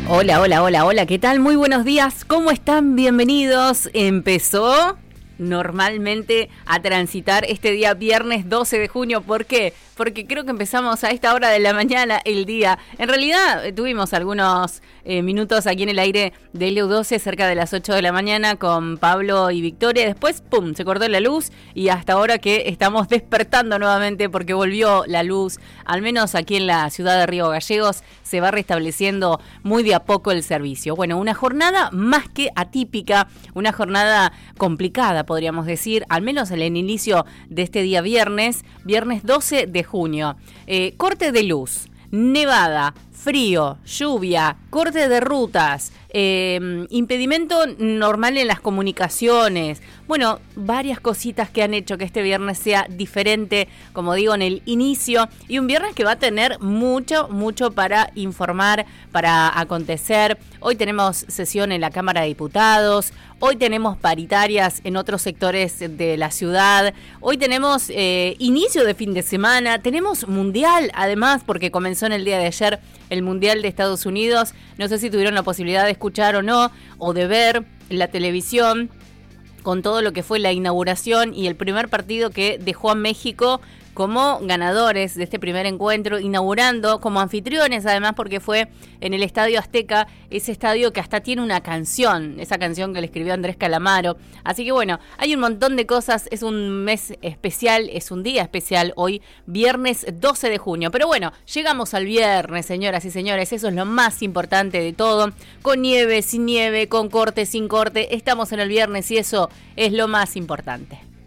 Hola, hola, hola, hola, ¿qué tal? Muy buenos días, ¿cómo están? Bienvenidos. Empezó normalmente a transitar este día viernes 12 de junio. ¿Por qué? Porque creo que empezamos a esta hora de la mañana el día. En realidad tuvimos algunos minutos aquí en el aire de LU12 cerca de las 8 de la mañana con Pablo y Victoria. Después, ¡pum!, se cortó la luz y hasta ahora que estamos despertando nuevamente porque volvió la luz. Al menos aquí en la ciudad de Río Gallegos se va restableciendo muy de a poco el servicio. Bueno, una jornada más que atípica, una jornada complicada, podríamos decir, al menos en el inicio de este día viernes 12 de junio. Corte de luz, nevada, frío, lluvia, corte de rutas, impedimento normal en las comunicaciones. Bueno, varias cositas que han hecho que este viernes sea diferente, como digo, en el inicio. Y un viernes que va a tener mucho para informar, para acontecer. Hoy tenemos sesión en la Cámara de Diputados. Hoy tenemos paritarias en otros sectores de la ciudad. Hoy tenemos inicio de fin de semana. Tenemos mundial, además, porque comenzó en el día de ayer el Mundial de Estados Unidos. No sé si tuvieron la posibilidad de escuchar o no, o de ver la televisión con todo lo que fue la inauguración y el primer partido que dejó a México como ganadores de este primer encuentro, inaugurando como anfitriones, además porque fue en el Estadio Azteca, ese estadio que hasta tiene una canción, esa canción que le escribió Andrés Calamaro. Así que bueno, hay un montón de cosas, es un mes especial, es un día especial hoy, viernes 12 de junio. Pero bueno, llegamos al viernes, señoras y señores, eso es lo más importante de todo. Con nieve, sin nieve, con corte, sin corte, estamos en el viernes y eso es lo más importante.